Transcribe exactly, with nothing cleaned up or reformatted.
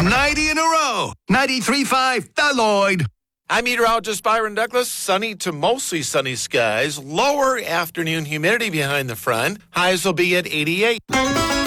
ninety in a row. ninety-three point five, The Lloyd. I'm meteorologist Byron Douglas. Sunny to mostly sunny skies. Lower afternoon humidity behind the front. Highs will be at eighty-eight.